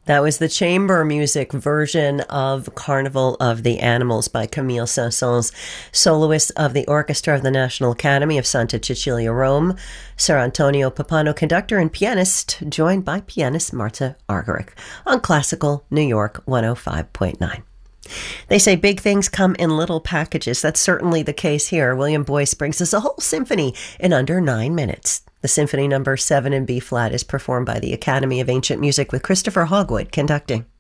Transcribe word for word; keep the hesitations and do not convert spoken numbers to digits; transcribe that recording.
That was the chamber music version of Carnival of the Animals by Camille Saint-Saëns, soloist of the Orchestra of the National Academy of Santa Cecilia, Rome. Sir Antonio Pappano, conductor and pianist, joined by pianist Marta Argerich on Classical New York one oh five point nine. They say big things come in little packages. That's certainly the case here. William Boyce brings us a whole symphony in under nine minutes. The Symphony Number seven in B-flat is performed by the Academy of Ancient Music with Christopher Hogwood conducting.